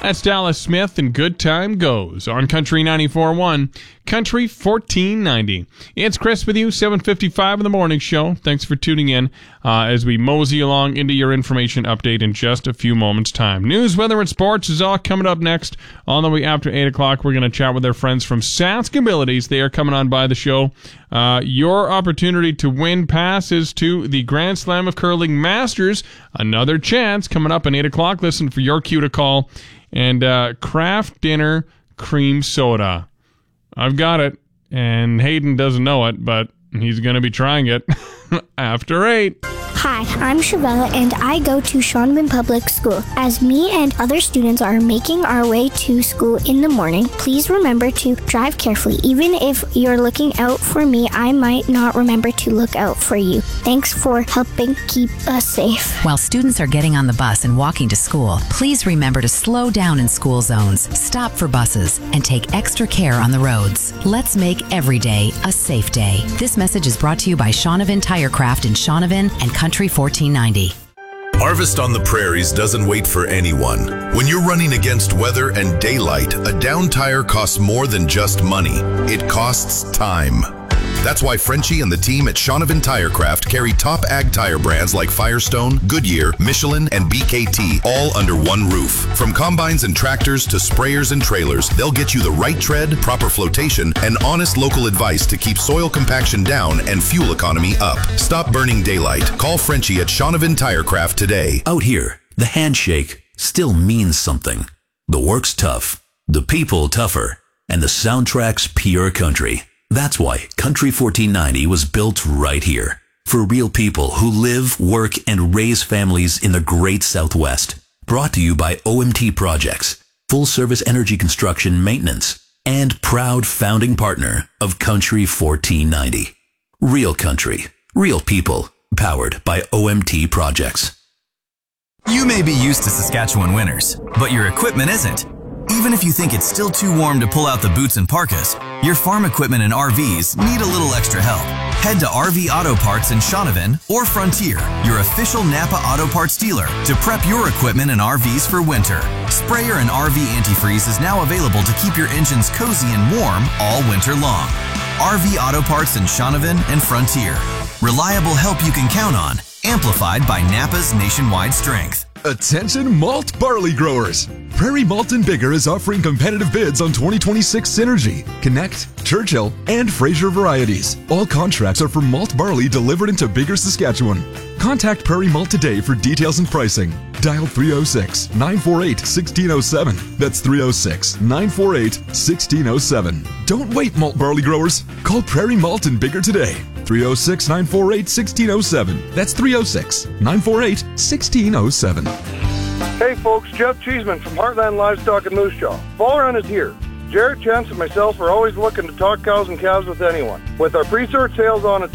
That's Dallas Smith and Good Time Goes on Country 94.1, Country 1490. It's Chris with you, 7:55 in the morning show. Thanks for tuning in as we mosey along into your information update in just a few moments' time. News, weather, and sports is all coming up next. On the way after 8 o'clock, we're going to chat with our friends from Sask Abilities. They are coming on by the show. Your opportunity to win passes to the Grand Slam of Curling Masters. Another chance coming up at 8 o'clock. Listen for your cue to call. And Kraft Dinner Cream Soda. I've got it, and Hayden doesn't know it, but he's going to be trying it after 8. Hi, I'm Shavella, and I go to Shaunavon Public School. As me and other students are making our way to school in the morning, please remember to drive carefully. Even if you're looking out for me, I might not remember to look out for you. Thanks for helping keep us safe. While students are getting on the bus and walking to school, please remember to slow down in school zones, stop for buses, and take extra care on the roads. Let's make every day a safe day. This message is brought to you by Shaunavon Tirecraft in Shaunavon and Country 1490. Harvest on the Prairies doesn't wait for anyone. When you're running against weather and daylight, a down tire costs more than just money. It costs time. That's why Frenchie and the team at Shaunavon Tirecraft carry top ag tire brands like Firestone, Goodyear, Michelin, and BKT, all under one roof. From combines and tractors to sprayers and trailers, they'll get you the right tread, proper flotation, and honest local advice to keep soil compaction down and fuel economy up. Stop burning daylight. Call Frenchie at Shaunavon Tirecraft today. Out here, the handshake still means something. The work's tough, the people tougher, and the soundtrack's pure country. That's why Country 1490 was built right here. For real people who live, work, and raise families in the great Southwest. Brought to you by OMT Projects, full-service energy construction maintenance, and proud founding partner of Country 1490. Real country, real people, powered by OMT Projects. You may be used to Saskatchewan winters, but your equipment isn't. Even if you think it's still too warm to pull out the boots and parkas, your farm equipment and RVs need a little extra help. Head to RV Auto Parts in Shaunavon or Frontier, your official Napa Auto Parts dealer, to prep your equipment and RVs for winter. Sprayer and RV antifreeze is now available to keep your engines cozy and warm all winter long. RV Auto Parts in Shaunavon and Frontier. Reliable help you can count on, amplified by Napa's nationwide strength. Attention malt barley growers! Prairie Malt and Bigger is offering competitive bids on 2026 Synergy, Connect, Churchill, and Fraser varieties. All contracts are for malt barley delivered into Bigger, Saskatchewan. Contact Prairie Malt today for details and pricing. Dial 306-948-1607. That's 306-948-1607. Don't wait, malt barley growers. Call Prairie Malt and Bigger today. 306-948-1607. That's 306-948-1607. Hey folks, Jeff Cheeseman from Heartland Livestock and Moose Jaw. Fall run is here. Jared Chance and myself are always looking to talk cows and calves with anyone. With our pre-sort sales on at